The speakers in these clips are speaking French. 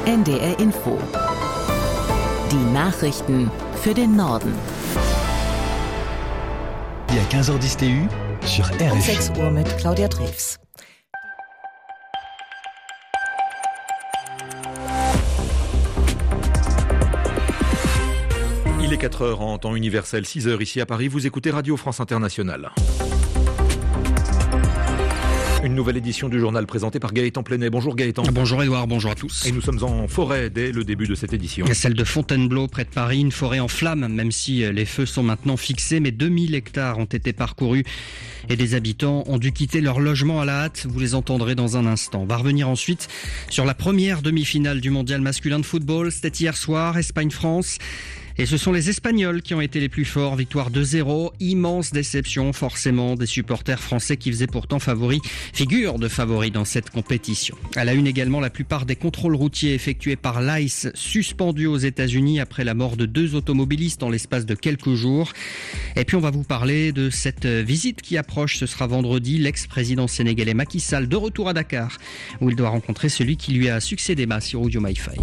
NDR Info. Die Nachrichten für den Norden. Il y a 15h10 TU sur RFI. Um 6 Uhr mit Claudia Drews. Il est 4h en temps universel, 6h ici à Paris. Vous écoutez Radio France Internationale. Une nouvelle édition du journal présentée par Gaëtan Plenet. Bonjour Gaëtan. Bonjour Édouard, bonjour à tous. Et nous sommes en forêt dès le début de cette édition. Celle de Fontainebleau, près de Paris, une forêt en flammes, même si les feux sont maintenant fixés. Mais 2000 hectares ont été parcourus et des habitants ont dû quitter leur logement à la hâte. Vous les entendrez dans un instant. On va revenir ensuite sur la première demi-finale du mondial masculin de football. C'était hier soir, Espagne-France. Et ce sont les Espagnols qui ont été les plus forts. Victoire 2-0. Immense déception, forcément, des supporters français qui faisaient pourtant figure de favoris dans cette compétition. À la une également, la plupart des contrôles routiers effectués par l'ICE suspendus aux États-Unis après la mort de 2 automobilistes en l'espace de quelques jours. Et puis on va vous parler de cette visite qui approche. Ce sera vendredi. L'ex-président sénégalais Macky Sall de retour à Dakar, où il doit rencontrer celui qui lui a succédé, Bassirou Diomaye Faye.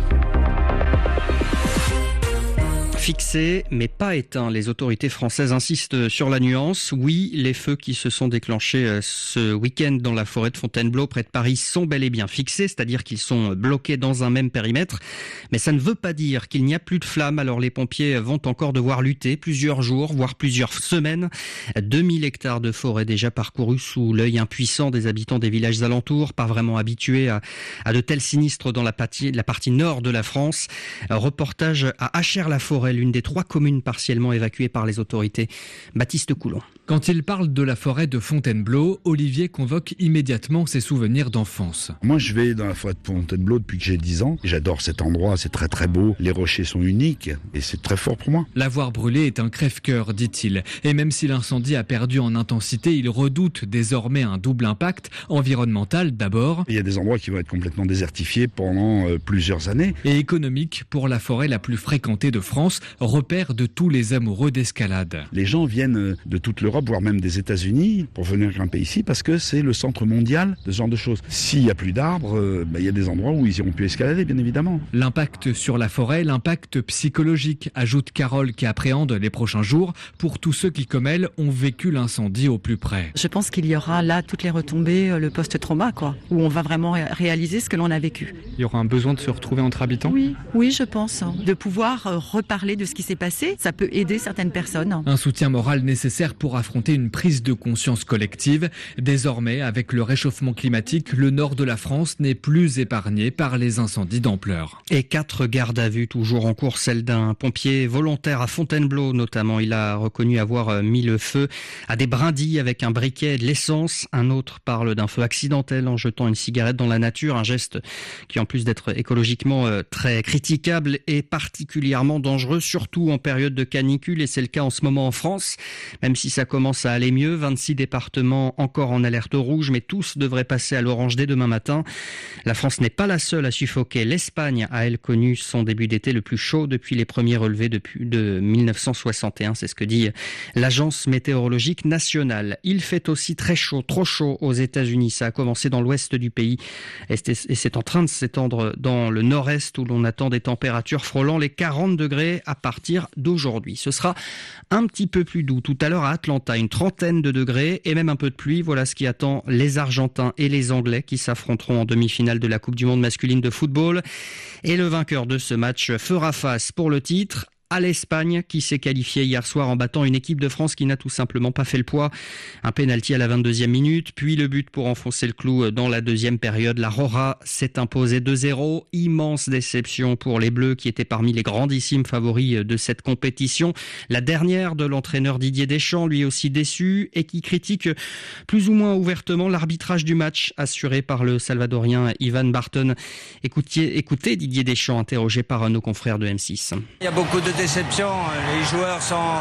Fixé, mais pas éteint. Les autorités françaises insistent sur la nuance. Oui, les feux qui se sont déclenchés ce week-end dans la forêt de Fontainebleau, près de Paris, sont bel et bien fixés, c'est-à-dire qu'ils sont bloqués dans un même périmètre. Mais ça ne veut pas dire qu'il n'y a plus de flammes. Alors les pompiers vont encore devoir lutter plusieurs jours, voire plusieurs semaines. 2000 hectares de forêt déjà parcourus sous l'œil impuissant des habitants des villages alentours, pas vraiment habitués à de tels sinistres dans la partie nord de la France. Reportage à Achères-la-Forêt, l'une des 3 communes partiellement évacuées par les autorités. Baptiste Coulon. Quand il parle de la forêt de Fontainebleau, Olivier convoque immédiatement ses souvenirs d'enfance. Moi, je vais dans la forêt de Fontainebleau depuis que j'ai 10 ans. J'adore cet endroit, c'est très très beau. Les rochers sont uniques et c'est très fort pour moi. La voir brûler est un crève-cœur, dit-il. Et même si l'incendie a perdu en intensité, il redoute désormais un double impact environnemental d'abord. Il y a des endroits qui vont être complètement désertifiés pendant plusieurs années. Et économique pour la forêt la plus fréquentée de France, repère de tous les amoureux d'escalade. Les gens viennent de toute l'Europe, voire même des États-Unis, pour venir grimper ici, parce que c'est le centre mondial de ce genre de choses. S'il n'y a plus d'arbres, il y a des endroits où ils n'iront plus escalader, bien évidemment. L'impact sur la forêt, l'impact psychologique, ajoute Carole, qui appréhende les prochains jours pour tous ceux qui, comme elle, ont vécu l'incendie au plus près. Je pense qu'il y aura là toutes les retombées, le post-trauma, où on va vraiment réaliser ce que l'on a vécu. Il y aura un besoin de se retrouver entre habitants ? Oui, je pense. De pouvoir reparler de ce qui s'est passé, ça peut aider certaines personnes. Un soutien moral nécessaire pour affronter une prise de conscience collective. Désormais, avec le réchauffement climatique, le nord de la France n'est plus épargné par les incendies d'ampleur. Et 4 gardes à vue toujours en cours, celle d'un pompier volontaire à Fontainebleau notamment. Il a reconnu avoir mis le feu à des brindilles avec un briquet et de l'essence. Un autre parle d'un feu accidentel en jetant une cigarette dans la nature, un geste qui, en plus d'être écologiquement très critiquable, est particulièrement dangereux, surtout en période de canicule, et c'est le cas en ce moment en France, même si ça commence à aller mieux. 26 départements encore en alerte rouge, mais tous devraient passer à l'orange dès demain matin. La France n'est pas la seule à suffoquer. L'Espagne a, elle, connu son début d'été le plus chaud depuis les premiers relevés de 1961. C'est ce que dit l'Agence météorologique nationale. Il fait aussi très chaud, trop chaud aux États-Unis. Ça a commencé dans l'ouest du pays et c'est en train de s'étendre dans le nord-est où l'on attend des températures frôlant les 40 degrés à partir d'aujourd'hui. Ce sera un petit peu plus doux tout à l'heure à Atlanta, une 30aine de degrés et même un peu de pluie. Voilà ce qui attend les Argentins et les Anglais qui s'affronteront en demi-finale de la Coupe du Monde masculine de football. Et le vainqueur de ce match fera face pour le titre à l'Espagne qui s'est qualifiée hier soir en battant une équipe de France qui n'a tout simplement pas fait le poids. Un pénalty à la 22e minute, puis le but pour enfoncer le clou dans la deuxième période. La Roja s'est imposée 2-0. Immense déception pour les Bleus qui étaient parmi les grandissimes favoris de cette compétition. La dernière de l'entraîneur Didier Deschamps, lui aussi déçu et qui critique plus ou moins ouvertement l'arbitrage du match assuré par le Salvadorien Ivan Barton. Écoutez Didier Deschamps interrogé par nos confrères de M6. Il y a beaucoup de déception, les joueurs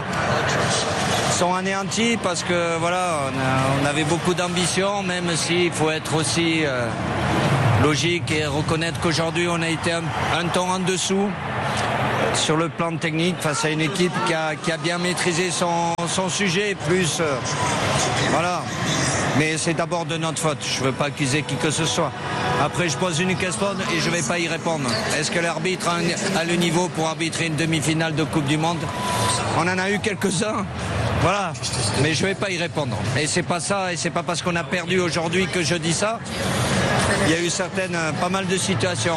sont anéantis parce que voilà, on avait beaucoup d'ambition, même s'il faut être aussi logique et reconnaître qu'aujourd'hui on a été un ton en dessous sur le plan technique face à une équipe qui a bien maîtrisé son sujet, plus voilà. Mais c'est d'abord de notre faute. Je ne veux pas accuser qui que ce soit. Après, je pose une question et je ne vais pas y répondre. Est-ce que l'arbitre a le niveau pour arbitrer une demi-finale de Coupe du Monde ? On en a eu quelques-uns. Voilà. Mais je ne vais pas y répondre. Et c'est pas ça, et c'est pas parce qu'on a perdu aujourd'hui que je dis ça. Il y a eu pas mal de situations.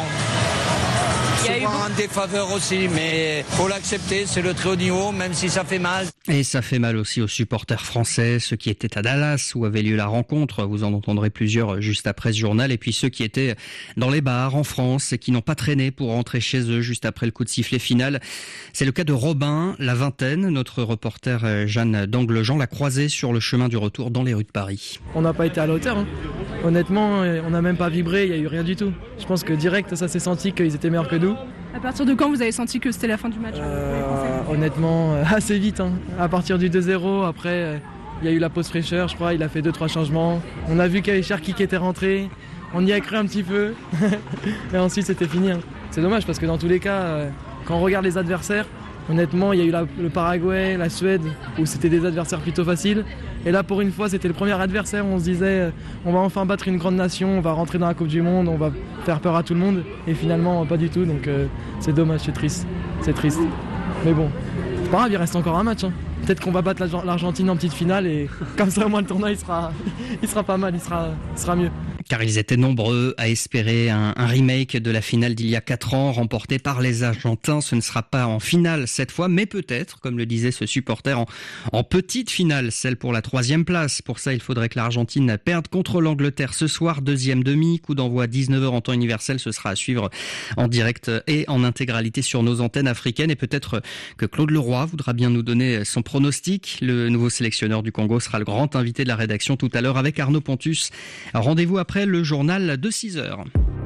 Souvent en défaveur aussi, mais faut l'accepter, c'est le très haut niveau, même si ça fait mal. Et ça fait mal aussi aux supporters français, ceux qui étaient à Dallas où avait lieu la rencontre, vous en entendrez plusieurs juste après ce journal, et puis ceux qui étaient dans les bars en France et qui n'ont pas traîné pour rentrer chez eux juste après le coup de sifflet final. C'est le cas de Robin, la vingtaine, notre reporter Jeanne d'Anglejean l'a croisé sur le chemin du retour dans les rues de Paris. On n'a pas été à la hauteur, hein. Honnêtement, on n'a même pas vibré, il n'y a eu rien du tout. Je pense que direct, ça s'est senti qu'ils étaient meilleurs que nous. À partir de quand vous avez senti que c'était la fin du match Honnêtement, assez vite. Hein. À partir du 2-0, après, il y a eu la pause fraîcheur, je crois, il a fait 2-3 changements. On a vu qu'il y avait Cherki qui était rentré, on y a cru un petit peu, et ensuite c'était fini. Hein. C'est dommage parce que dans tous les cas, quand on regarde les adversaires, honnêtement, il y a eu le Paraguay, la Suède, où c'était des adversaires plutôt faciles. Et là, pour une fois, c'était le premier adversaire où on se disait on va enfin battre une grande nation, on va rentrer dans la Coupe du Monde, on va faire peur à tout le monde. Et finalement, pas du tout. Donc c'est dommage, c'est triste. C'est triste. Mais bon, c'est pas grave, il reste encore un match. Hein. Peut-être qu'on va battre l'Argentine en petite finale et comme ça, au moins, le tournoi, il sera pas mal, il sera mieux. Car ils étaient nombreux à espérer un remake de la finale d'il y a 4 ans, remportée par les Argentins. Ce ne sera pas en finale cette fois, mais peut-être, comme le disait ce supporter, en petite finale, celle pour la 3e place. Pour ça, il faudrait que l'Argentine perde contre l'Angleterre ce soir, 2e demi, coup d'envoi 19h en temps universel. Ce sera à suivre en direct et en intégralité sur nos antennes africaines. Et peut-être que Claude Leroy voudra bien nous donner son pronostic. Le nouveau sélectionneur du Congo sera le grand invité de la rédaction tout à l'heure avec Arnaud Pontus. Rendez-vous après le journal de 6h.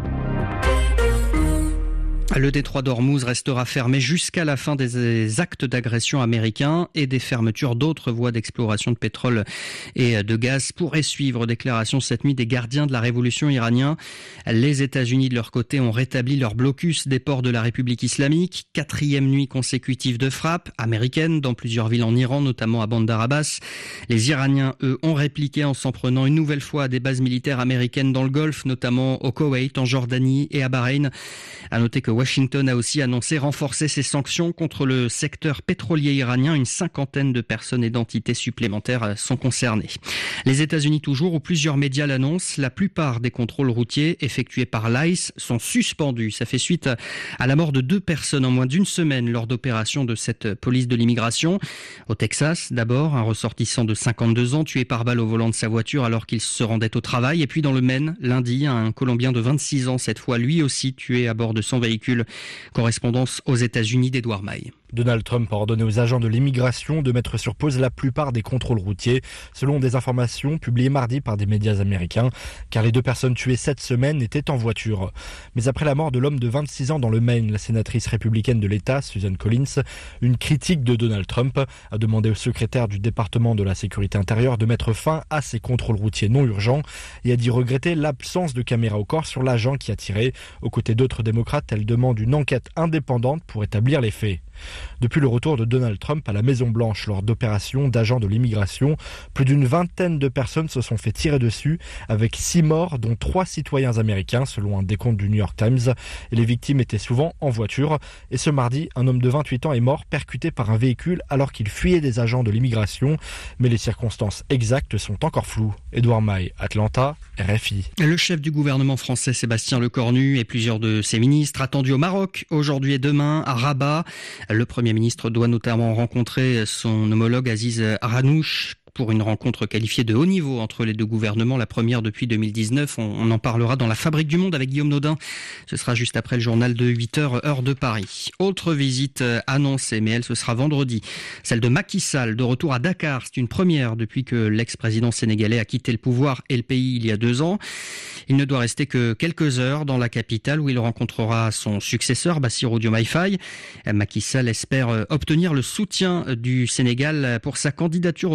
Le détroit d'Ormuz restera fermé jusqu'à la fin des actes d'agression américains et des fermetures d'autres voies d'exploration de pétrole et de gaz pourraient suivre. Déclaration cette nuit des gardiens de la révolution iranien. Les États-Unis de leur côté ont rétabli leur blocus des ports de la République islamique. 4e nuit consécutive de frappe américaine dans plusieurs villes en Iran, notamment à Bandar Abbas. Les Iraniens, eux, ont répliqué en s'en prenant une nouvelle fois à des bases militaires américaines dans le Golfe, notamment au Koweït, en Jordanie et à Bahreïn. À noter que Washington a aussi annoncé renforcer ses sanctions contre le secteur pétrolier iranien. Une 50aine de personnes et d'entités supplémentaires sont concernées. Les États-Unis toujours, où plusieurs médias l'annoncent, la plupart des contrôles routiers effectués par l'ICE sont suspendus. Ça fait suite à la mort de 2 personnes en moins d'une semaine lors d'opérations de cette police de l'immigration. Au Texas, d'abord, un ressortissant de 52 ans tué par balle au volant de sa voiture alors qu'il se rendait au travail. Et puis dans le Maine, lundi, un Colombien de 26 ans, cette fois lui aussi tué à bord de son véhicule. Correspondance aux États-Unis d'Edouard Maille. Donald Trump a ordonné aux agents de l'immigration de mettre sur pause la plupart des contrôles routiers, selon des informations publiées mardi par des médias américains, car les 2 personnes tuées cette semaine étaient en voiture. Mais après la mort de l'homme de 26 ans dans le Maine, la sénatrice républicaine de l'État, Susan Collins, une critique de Donald Trump, a demandé au secrétaire du département de la sécurité intérieure de mettre fin à ces contrôles routiers non urgents et a dit regretter l'absence de caméra au corps sur l'agent qui a tiré. Aux côtés d'autres démocrates, elle demande une enquête indépendante pour établir les faits. Depuis le retour de Donald Trump à la Maison-Blanche lors d'opérations d'agents de l'immigration, plus d'une vingtaine de personnes se sont fait tirer dessus, avec 6 morts, dont 3 citoyens américains, selon un décompte du New York Times. Et les victimes étaient souvent en voiture. Et ce mardi, un homme de 28 ans est mort, percuté par un véhicule alors qu'il fuyait des agents de l'immigration. Mais les circonstances exactes sont encore floues. Edouard Maille, Atlanta, RFI. Le chef du gouvernement français, Sébastien Lecornu, et plusieurs de ses ministres attendus au Maroc aujourd'hui et demain à Rabat. Le Premier ministre doit notamment rencontrer son homologue Aziz Ranouch pour une rencontre qualifiée de haut niveau entre les 2 gouvernements, la première depuis 2019. On en parlera dans la Fabrique du Monde avec Guillaume Naudin. Ce sera juste après le journal de 8h, heure de Paris. Autre visite annoncée, mais elle, ce sera vendredi. Celle de Macky Sall, de retour à Dakar. C'est une première depuis que l'ex-président sénégalais a quitté le pouvoir et le pays il y a 2 ans. Il ne doit rester que quelques heures dans la capitale où il rencontrera son successeur, Bassirou Diomaye Faye. Macky Sall espère obtenir le soutien du Sénégal pour sa candidature au poste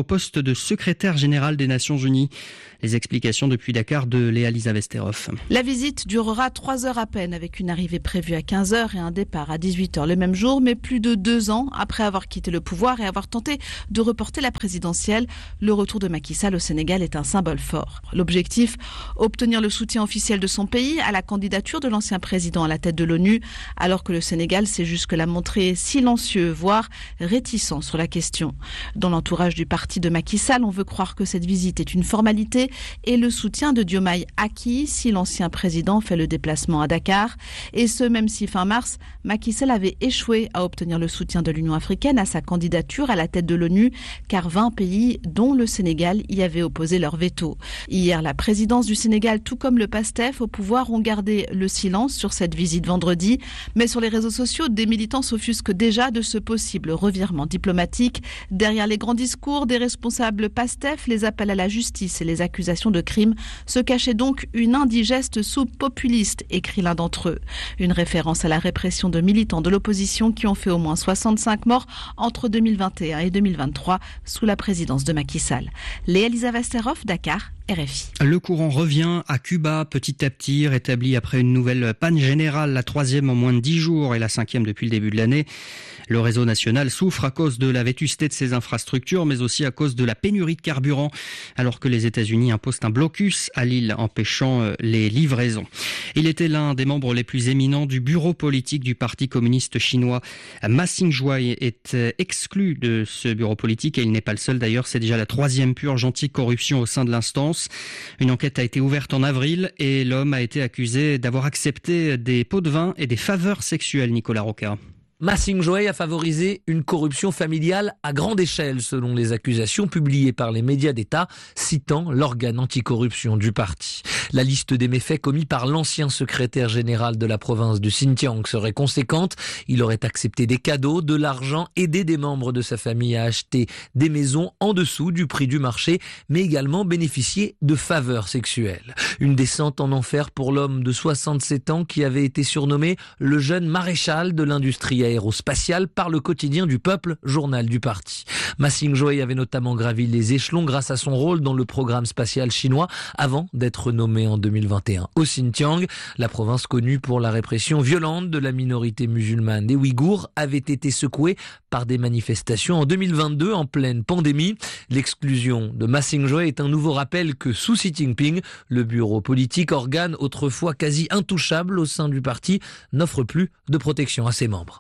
de secrétaire général des Nations Unies. Les explications depuis Dakar de Léa-Lisa Vesterhoff. La visite durera 3 heures à peine, avec une arrivée prévue à 15h et un départ à 18h le même jour, mais plus de 2 ans après avoir quitté le pouvoir et avoir tenté de reporter la présidentielle. Le retour de Macky Sall au Sénégal est un symbole fort. L'objectif, obtenir le soutien officiel de son pays à la candidature de l'ancien président à la tête de l'ONU, alors que le Sénégal s'est jusque-là montré silencieux, voire réticent sur la question. Dans l'entourage du parti de Macky Sall, on veut croire que cette visite est une formalité et le soutien de Diomaye acquis si l'ancien président fait le déplacement à Dakar. Et ce, même si fin mars, Macky Sall avait échoué à obtenir le soutien de l'Union africaine à sa candidature à la tête de l'ONU, car 20 pays, dont le Sénégal, y avaient opposé leur veto. Hier, la présidence du Sénégal, tout comme le PASTEF au pouvoir, ont gardé le silence sur cette visite vendredi. Mais sur les réseaux sociaux, des militants s'offusquent déjà de ce possible revirement diplomatique. Derrière les grands discours des responsables PASTEF, les appels à la justice et les accusations de crimes, se cachait donc une indigeste soupe populiste, écrit l'un d'entre eux. Une référence à la répression de militants de l'opposition qui ont fait au moins 65 morts entre 2021 et 2023 sous la présidence de Macky Sall. Léa-Lisa Vesterhoff, Dakar, RFI. Le courant revient à Cuba petit à petit, rétabli après une nouvelle panne générale, la 3e en moins de 10 jours et la 5e depuis le début de l'année. Le réseau national souffre à cause de la vétusté de ses infrastructures, mais aussi à cause de la pénurie de carburant, alors que les États-Unis imposent un blocus à l'île, empêchant les livraisons. Il était l'un des membres les plus éminents du bureau politique du Parti communiste chinois. Ma Xingzhuai est exclu de ce bureau politique et il n'est pas le seul d'ailleurs. C'est déjà la 3e purge anti-corruption au sein de l'instance. Une enquête a été ouverte en avril et l'homme a été accusé d'avoir accepté des pots de vin et des faveurs sexuelles, Nicolas Roca. Ma Xingzhuai a favorisé une corruption familiale à grande échelle, selon les accusations publiées par les médias d'État, citant l'organe anticorruption du parti. La liste des méfaits commis par l'ancien secrétaire général de la province du Xinjiang serait conséquente. Il aurait accepté des cadeaux, de l'argent, aidé des membres de sa famille à acheter des maisons en dessous du prix du marché, mais également bénéficié de faveurs sexuelles. Une descente en enfer pour l'homme de 67 ans qui avait été surnommé le jeune maréchal de l'industrie aérospatiale par le quotidien du peuple, journal du parti. Ma Xingzhuai avait notamment gravi les échelons grâce à son rôle dans le programme spatial chinois avant d'être nommé en 2021 au Xinjiang. La province connue pour la répression violente de la minorité musulmane des Ouïghours avait été secouée par des manifestations en 2022 en pleine pandémie. L'exclusion de Ma Xingzhuai est un nouveau rappel que sous Xi Jinping, le bureau politique, organe autrefois quasi intouchable au sein du parti, n'offre plus de protection à ses membres.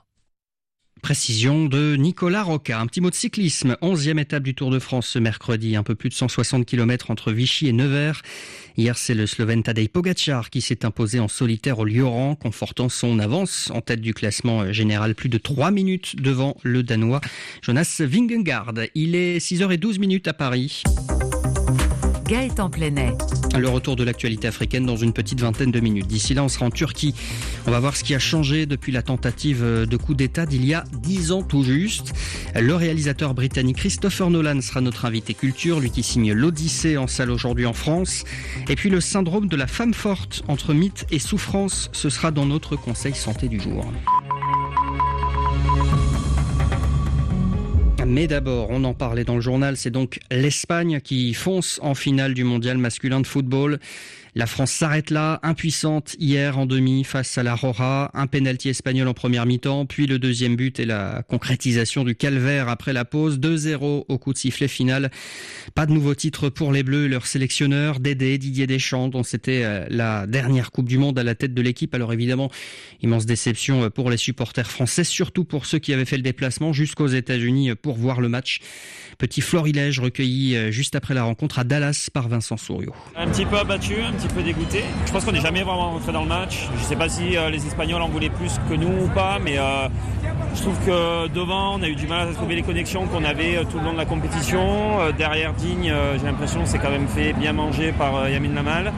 Précision de Nicolas Roca. Un petit mot de cyclisme. 11e étape du Tour de France ce mercredi. Un peu plus de 160 km entre Vichy et Nevers. Hier, c'est le Slovène Tadej Pogačar qui s'est imposé en solitaire au Lioran, confortant son avance en tête du classement général. Plus de 3 minutes devant le Danois Jonas Vingegaard. Il est 6h12 à Paris. Gaëtan Plenay. Le retour de l'actualité africaine dans une petite vingtaine de minutes. D'ici là, on sera en Turquie. On va voir ce qui a changé depuis la tentative de coup d'État d'il y a 10 ans tout juste. Le réalisateur britannique Christopher Nolan sera notre invité culture, lui qui signe l'Odyssée en salle aujourd'hui en France. Et puis le syndrome de la femme forte, entre mythe et souffrance, ce sera dans notre conseil santé du jour. Mais d'abord, on en parlait dans le journal, c'est donc l'Espagne qui fonce en finale du mondial masculin de football. La France s'arrête là, impuissante hier en demi face à la Roja. Un pénalty espagnol en première mi-temps, puis le deuxième but et la concrétisation du calvaire après la pause. 2-0 au coup de sifflet final. Pas de nouveau titre pour les Bleus et leur sélectionneur, Didier Deschamps, dont c'était la dernière Coupe du Monde à la tête de l'équipe. Alors évidemment, immense déception pour les supporters français, surtout pour ceux qui avaient fait le déplacement jusqu'aux États-Unis pour voir le match. Petit florilège recueilli juste après la rencontre à Dallas par Vincent Souriau. Un petit peu abattu, un petit peu dégoûté. Je pense qu'on n'est jamais vraiment rentré dans le match. Je ne sais pas si les Espagnols en voulaient plus que nous ou pas, mais je trouve que devant, on a eu du mal à trouver les connexions qu'on avait tout le long de la compétition. Derrière Digne, j'ai l'impression qu'on s'est quand même fait bien manger par Lamine Yamal.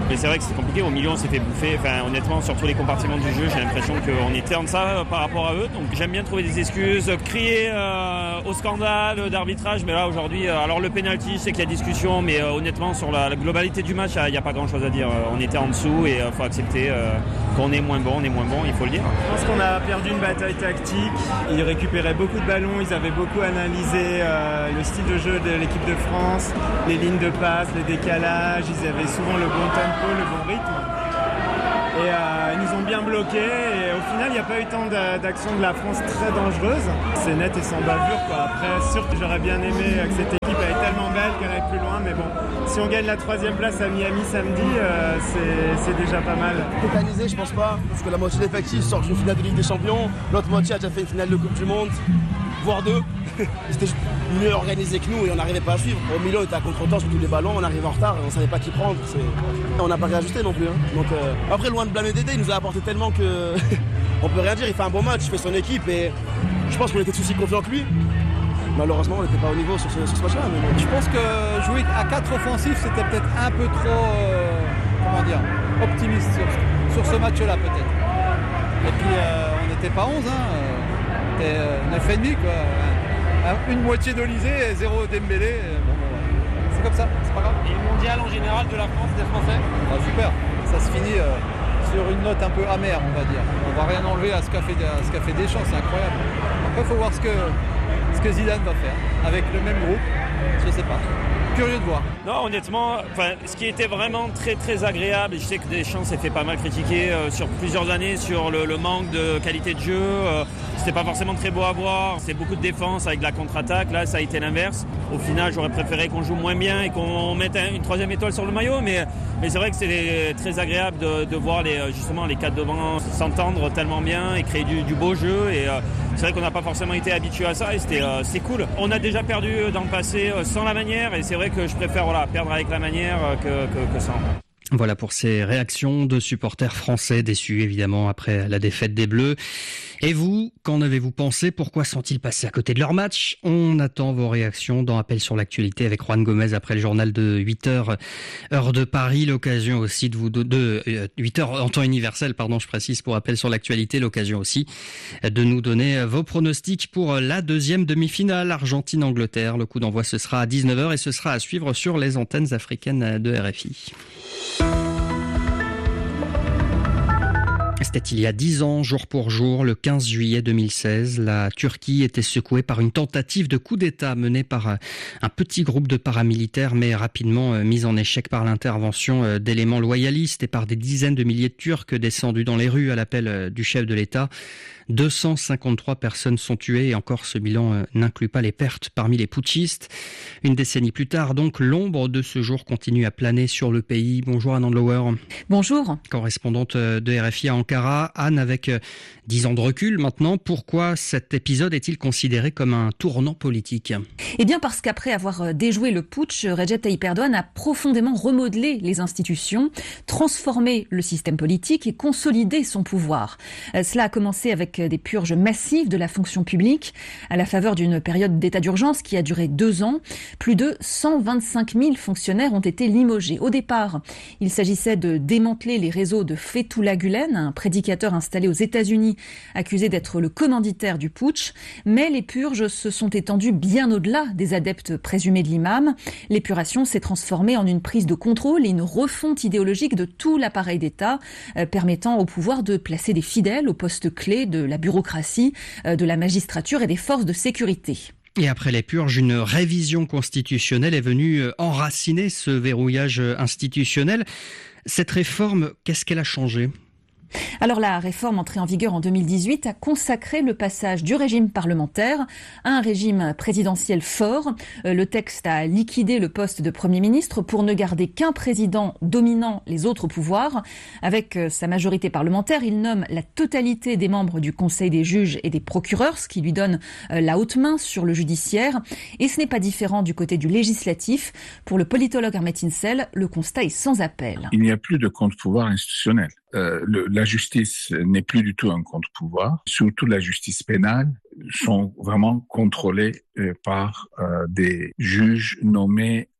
Mais c'est vrai que c'est compliqué. Au milieu, on s'est fait bouffer. Enfin, honnêtement, sur tous les compartiments du jeu, j'ai l'impression qu'on était en ça par rapport à eux. Donc j'aime bien trouver des excuses, crier au scandale d'arbitrage. Mais là, aujourd'hui, alors le penalty, c'est qu'il y a discussion. Mais honnêtement, sur la globalité du match, il n'y a pas grand-chose à dire. On était en dessous et il faut accepter qu'on est moins bon, il faut le dire. Je pense qu'on a perdu une bataille tactique. Ils récupéraient beaucoup de ballons, ils avaient beaucoup analysé le style de jeu de l'équipe de France, les lignes de passe, les décalages, ils avaient souvent le bon tempo, le bon rythme. Et ils nous ont bien bloqués et au final il n'y a pas eu tant d'actions de la France très dangereuses. C'est net et sans bavure quoi. Après sûr que j'aurais bien aimé que cette équipe elle est tellement belle qu'elle aille plus loin, mais bon, si on gagne la 3e place à Miami samedi, c'est déjà pas mal. Organisé je pense pas, parce que la moitié de l'effectif sort d'une finale de Ligue des Champions, l'autre moitié a déjà fait une finale de Coupe du Monde, voire 2. C'était mieux organisé que nous et on n'arrivait pas à suivre. Au milieu, on était à contre-temps sur tous les ballons, on arrivait en retard et on ne savait pas qui prendre. On n'a pas réajusté non plus. Donc, après, loin de blâmer Dédé, il nous a apporté tellement que on peut rien dire. Il fait un bon match, il fait son équipe et je pense qu'on était tous aussi confiants que lui. Malheureusement, on n'était pas au niveau sur ce match-là. Mais bon. Je pense que jouer à 4 offensifs, c'était peut-être un peu trop optimiste sur ce match-là peut-être. Et puis, on n'était pas 11, on était 9,5 quoi. Une moitié d'Olysée et 0 Dembélé. C'est comme ça, c'est pas grave. Et le mondial en général de la France, des Français ? Super, ça se finit sur une note un peu amère, on va dire. On va rien enlever à ce qu'a fait Deschamps, c'est incroyable. Après, il faut voir ce que Zidane va faire avec le même groupe. Je sais pas. Curieux de voir. Non, honnêtement, ce qui était vraiment très très agréable, et je sais que Deschamps s'est fait pas mal critiquer sur plusieurs années sur le manque de qualité de jeu. C'était pas forcément très beau à voir. C'est beaucoup de défense avec de la contre-attaque. Là, ça a été l'inverse. Au final, j'aurais préféré qu'on joue moins bien et qu'on mette une 3e étoile sur le maillot. Mais c'est vrai que c'est très agréable de voir justement les 4 devant s'entendre tellement bien et créer du beau jeu. Et c'est vrai qu'on n'a pas forcément été habitué à ça et c'est cool. On a déjà perdu dans le passé sans la manière et c'est vrai que je préfère perdre avec la manière que sans. Voilà pour ces réactions de supporters français déçus évidemment après la défaite des Bleus. Et vous, qu'en avez-vous pensé ? Pourquoi sont-ils passés à côté de leur match ? On attend vos réactions dans Appel sur l'actualité avec Juan Gomez après le journal de 8h, heure de Paris. L'occasion aussi de 8h en temps universel, je précise, pour Appel sur l'actualité. L'occasion aussi de nous donner vos pronostics pour la 2e demi-finale Argentine-Angleterre. Le coup d'envoi, ce sera à 19h et ce sera à suivre sur les antennes africaines de RFI. C'était il y a 10 ans, jour pour jour, le 15 juillet 2016. La Turquie était secouée par une tentative de coup d'État menée par un petit groupe de paramilitaires, mais rapidement mise en échec par l'intervention d'éléments loyalistes et par des dizaines de milliers de Turcs descendus dans les rues à l'appel du chef de l'État. 253 personnes sont tuées et encore ce bilan n'inclut pas les pertes parmi les putschistes. Une décennie plus tard, donc, l'ombre de ce jour continue à planer sur le pays. Bonjour Anne Andlauer. Bonjour. Correspondante de RFI à Ankara. Anne, avec 10 ans de recul maintenant, pourquoi cet épisode est-il considéré comme un tournant politique ? Eh bien parce qu'après avoir déjoué le putsch, Recep Tayyip Erdogan a profondément remodelé les institutions, transformé le système politique et consolidé son pouvoir. Cela a commencé avec des purges massives de la fonction publique à la faveur d'une période d'état d'urgence qui a duré 2 ans. Plus de 125 000 fonctionnaires ont été limogés. Au départ, il s'agissait de démanteler les réseaux de Fethullah Gülen, un prédicateur installé aux États-Unis accusé d'être le commanditaire du putsch. Mais les purges se sont étendues bien au-delà des adeptes présumés de l'imam. L'épuration s'est transformée en une prise de contrôle et une refonte idéologique de tout l'appareil d'État, permettant au pouvoir de placer des fidèles aux postes clés de la bureaucratie, de la magistrature et des forces de sécurité. Et après les purges, une révision constitutionnelle est venue enraciner ce verrouillage institutionnel. Cette réforme, qu'est-ce qu'elle a changé ? Alors la réforme entrée en vigueur en 2018 a consacré le passage du régime parlementaire à un régime présidentiel fort. Le texte a liquidé le poste de Premier ministre pour ne garder qu'un président dominant les autres pouvoirs. Avec sa majorité parlementaire, il nomme la totalité des membres du Conseil des juges et des procureurs, ce qui lui donne la haute main sur le judiciaire. Et ce n'est pas différent du côté du législatif. Pour le politologue Ahmet İnsel, le constat est sans appel. Il n'y a plus de contre-pouvoir institutionnel. La justice n'est plus du tout un contre-pouvoir. Surtout la justice pénale sont vraiment contrôlées par des juges nommés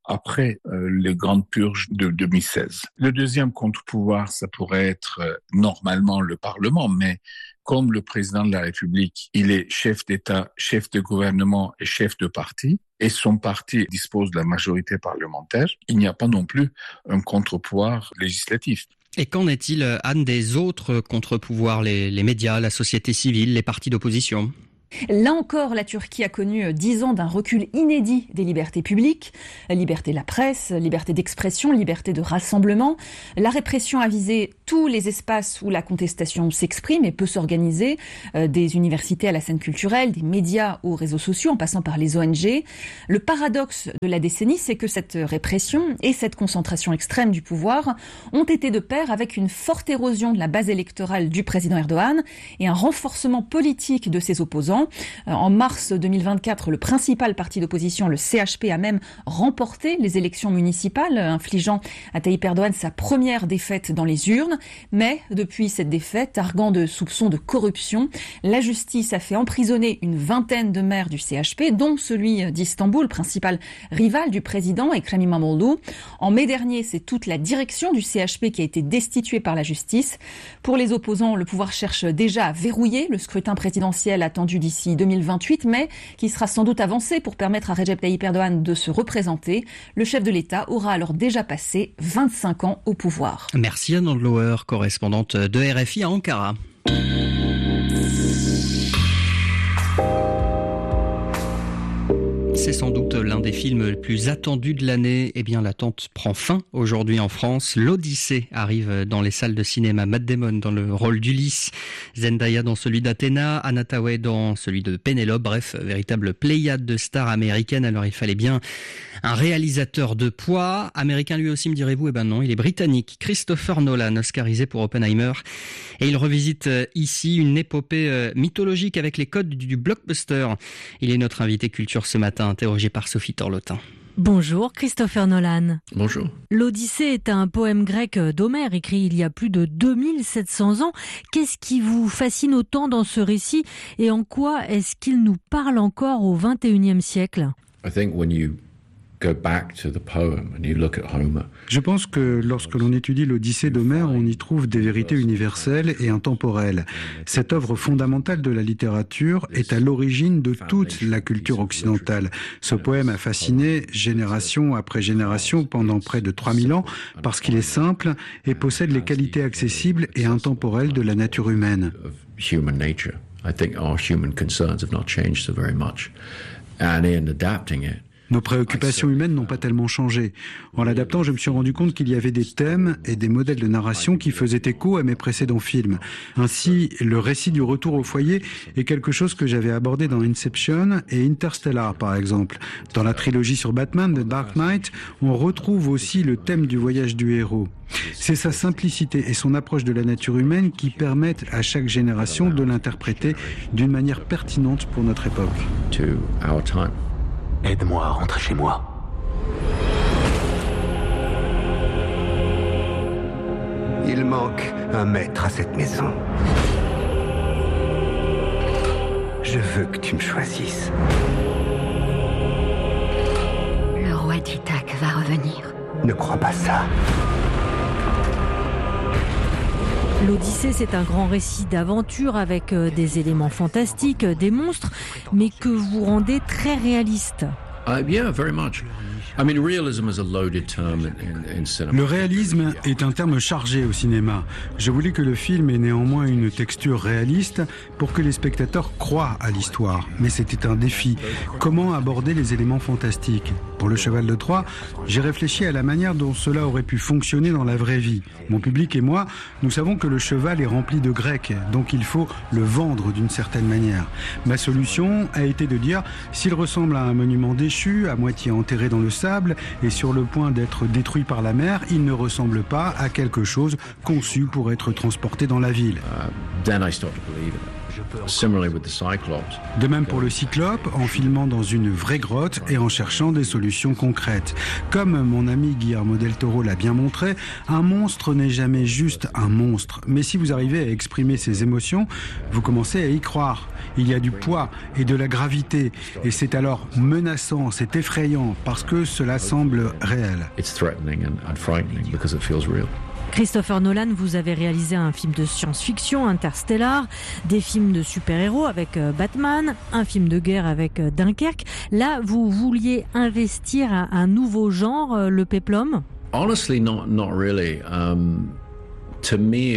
après les grandes purges de 2016. Le deuxième contre-pouvoir, ça pourrait être normalement le Parlement, mais comme le président de la République, il est chef d'État, chef de gouvernement et chef de parti, et son parti dispose de la majorité parlementaire, il n'y a pas non plus un contre-pouvoir législatif. Et qu'en est-il, Anne, des autres contre-pouvoirs, les médias, la société civile, les partis d'opposition ? Là encore, la Turquie a connu 10 ans d'un recul inédit des libertés publiques. Liberté de la presse, liberté d'expression, liberté de rassemblement. La répression a visé tous les espaces où la contestation s'exprime et peut s'organiser, des universités à la scène culturelle, des médias aux réseaux sociaux, en passant par les ONG. Le paradoxe de la décennie, c'est que cette répression et cette concentration extrême du pouvoir ont été de pair avec une forte érosion de la base électorale du président Erdogan et un renforcement politique de ses opposants. En mars 2024, le principal parti d'opposition, le CHP, a même remporté les élections municipales, infligeant à Tayyip Erdogan sa première défaite dans les urnes. Mais depuis cette défaite, arguant de soupçons de corruption, la justice a fait emprisonner une vingtaine de maires du CHP, dont celui d'Istanbul, principal rival du président, Ekrem İmamoğlu. En mai dernier, c'est toute la direction du CHP qui a été destituée par la justice. Pour les opposants, le pouvoir cherche déjà à verrouiller le scrutin présidentiel attendu d'ici 2028, mais qui sera sans doute avancé pour permettre à Recep Tayyip Erdogan de se représenter. Le chef de l'État aura alors déjà passé 25 ans au pouvoir. Merci Anne Andlauer, correspondante de RFI à Ankara. C'est sans doute l'un des films les plus attendus de l'année. Eh bien, l'attente prend fin aujourd'hui en France. L'Odyssée arrive dans les salles de cinéma. Matt Damon dans le rôle d'Ulysse, Zendaya dans celui d'Athéna, Anna Thaoué dans celui de Pénélope. Bref, véritable pléiade de stars américaines. Alors, il fallait bien un réalisateur de poids. Américain lui aussi, me direz-vous? Eh ben non, il est britannique. Christopher Nolan, oscarisé pour Oppenheimer. Et il revisite ici une épopée mythologique avec les codes du blockbuster. Il est notre invité culture ce matin, interrogé par Sophie Torlotin. Bonjour Christopher Nolan. Bonjour. L'Odyssée est un poème grec d'Homère écrit il y a plus de 2700 ans. Qu'est-ce qui vous fascine autant dans ce récit et en quoi est-ce qu'il nous parle encore au XXIe siècle? Je pense que lorsque l'on étudie l'Odyssée d'Homère, on y trouve des vérités universelles et intemporelles. Cette œuvre fondamentale de la littérature est à l'origine de toute la culture occidentale. Ce poème a fasciné génération après génération pendant près de 3000 ans parce qu'il est simple et possède les qualités accessibles et intemporelles de la nature humaine. Nos préoccupations humaines n'ont pas tellement changé. En l'adaptant, je me suis rendu compte qu'il y avait des thèmes et des modèles de narration qui faisaient écho à mes précédents films. Ainsi, le récit du retour au foyer est quelque chose que j'avais abordé dans Inception et Interstellar, par exemple. Dans la trilogie sur Batman, The Dark Knight, on retrouve aussi le thème du voyage du héros. C'est sa simplicité et son approche de la nature humaine qui permettent à chaque génération de l'interpréter d'une manière pertinente pour notre époque. Aide-moi à rentrer chez moi. Il manque un maître à cette maison. Je veux que tu me choisisses. Le roi d'Ithaque va revenir. Ne crois pas ça. L'Odyssée, c'est un grand récit d'aventure avec des éléments fantastiques, des monstres, mais que vous rendez très réaliste. Le réalisme est un terme chargé au cinéma. Je voulais que le film ait néanmoins une texture réaliste pour que les spectateurs croient à l'histoire. Mais c'était un défi. Comment aborder les éléments fantastiques? Pour Le Cheval de Troie, j'ai réfléchi à la manière dont cela aurait pu fonctionner dans la vraie vie. Mon public et moi, nous savons que le cheval est rempli de grec, donc il faut le vendre d'une certaine manière. Ma solution a été de dire, s'il ressemble à un monument déchu, à moitié enterré dans le sable et sur le point d'être détruit par la mer, il ne ressemble pas à quelque chose conçu pour être transporté dans la ville. De même pour le Cyclope, en filmant dans une vraie grotte et en cherchant des solutions concrètes. Comme mon ami Guillermo del Toro l'a bien montré, un monstre n'est jamais juste un monstre. Mais si vous arrivez à exprimer ses émotions, vous commencez à y croire. il y a du poids et de la gravité. Et c'est alors menaçant, c'est effrayant, parce que cela semble réel. Christopher Nolan, vous avez réalisé un film de science-fiction, Interstellar, des films de super-héros avec Batman, un film de guerre avec Dunkerque. Là, vous vouliez investir un nouveau genre, le péplum ? Honestly, not really. To me,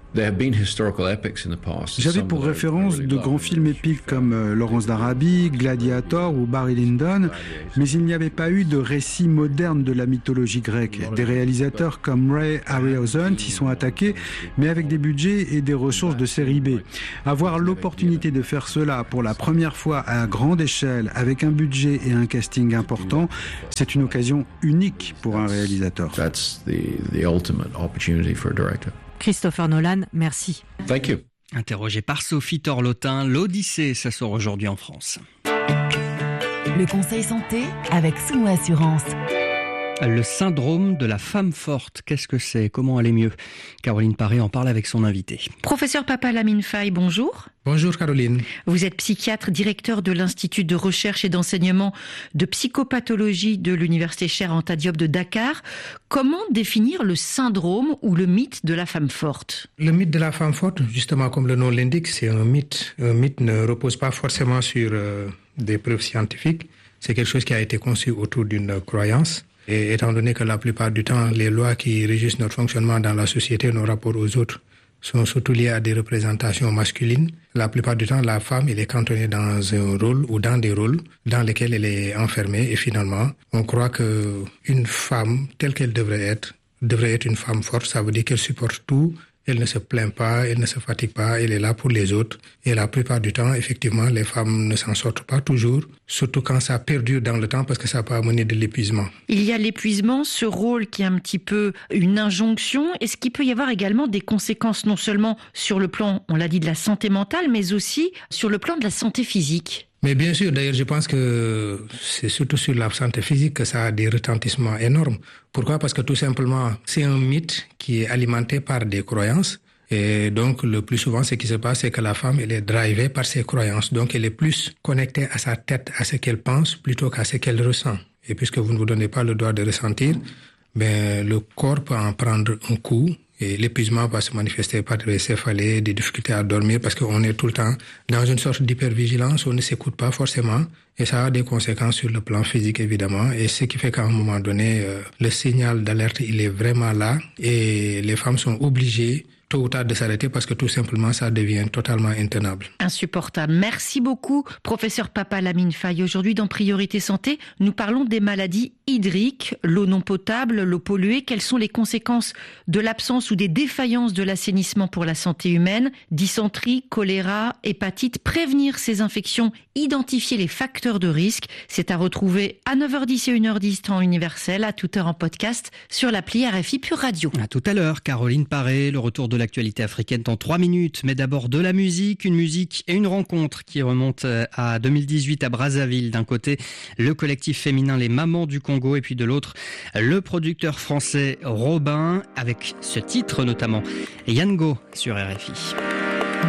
J'avais pour référence de grands films épiques comme Laurence d'Arabie, Gladiator ou Barry Lyndon, mais il n'y avait pas eu de récit moderne de la mythologie grecque. Des réalisateurs comme Ray Harryhausen s'y sont attaqués, mais avec des budgets et des ressources de série B. Avoir l'opportunité de faire cela pour la première fois à grande échelle, avec un budget et un casting important, c'est une occasion unique pour un réalisateur. That's the ultimate opportunity for a director. Christopher Nolan, merci. Thank you. Interrogé par Sophie Torlotin, l'Odyssée, ça sort aujourd'hui en France. Le conseil santé avec Soumo Assurance. Le syndrome de la femme forte, qu'est-ce que c'est ? Comment aller mieux ? Caroline Paré en parle avec son invité. Professeur Papa Lamine Faye, bonjour. Bonjour Caroline. Vous êtes psychiatre, directeur de l'Institut de recherche et d'enseignement de psychopathologie de l'Université Cheikh Anta Diop de Dakar. Comment définir le syndrome ou le mythe de la femme forte ? Le mythe de la femme forte, justement comme le nom l'indique, c'est un mythe. Un mythe ne repose pas forcément sur des preuves scientifiques. C'est quelque chose qui a été conçu autour d'une croyance. Et étant donné que la plupart du temps, les lois qui régissent notre fonctionnement dans la société, nos rapports aux autres, sont surtout liées à des représentations masculines, la plupart du temps, la femme, elle est cantonnée dans un rôle ou dans des rôles dans lesquels elle est enfermée. Et finalement, on croit qu'une femme, telle qu'elle devrait être une femme forte. Ça veut dire qu'elle supporte tout. Elle ne se plaint pas, elle ne se fatigue pas, elle est là pour les autres. Et la plupart du temps, effectivement, les femmes ne s'en sortent pas toujours, surtout quand ça perdure dans le temps parce que ça peut amener de l'épuisement. Il y a l'épuisement, ce rôle qui est un petit peu une injonction. Est-ce qu'il peut y avoir également des conséquences non seulement sur le plan, on l'a dit, de la santé mentale, mais aussi sur le plan de la santé physique ? Mais bien sûr, d'ailleurs, je pense que c'est surtout sur la santé physique que ça a des retentissements énormes. Pourquoi ? Parce que tout simplement, c'est un mythe qui est alimenté par des croyances. Et donc, le plus souvent, ce qui se passe, c'est que la femme, elle est drivée par ses croyances. Donc, elle est plus connectée à sa tête, à ce qu'elle pense, plutôt qu'à ce qu'elle ressent. Et puisque vous ne vous donnez pas le droit de ressentir, le corps peut en prendre un coup. Et l'épuisement va se manifester par des céphalées, des difficultés à dormir parce qu'on est tout le temps dans une sorte d'hypervigilance, on ne s'écoute pas forcément et ça a des conséquences sur le plan physique évidemment et ce qui fait qu'à un moment donné, le signal d'alerte il est vraiment là et les femmes sont obligées tôt ou tard de s'arrêter parce que tout simplement ça devient totalement intenable. Insupportable. Merci beaucoup, professeur Papa Lamine Faye. Aujourd'hui dans Priorité Santé, nous parlons des maladies hydriques, l'eau non potable, l'eau polluée. Quelles sont les conséquences de l'absence ou des défaillances de l'assainissement pour la santé humaine ? Dysenterie, choléra, hépatite. Prévenir ces infections, identifier les facteurs de risque. C'est à retrouver à 9h10 et 1h10 temps universel, à toute heure en podcast sur l'appli RFI Pure Radio. À tout à l'heure, Caroline Paré, le retour de l'actualité africaine dans 3 minutes, mais d'abord de la musique, une musique et une rencontre qui remonte à 2018 à Brazzaville. D'un côté, le collectif féminin Les Mamans du Congo et puis de l'autre, le producteur français Robin avec ce titre notamment, Yango sur RFI.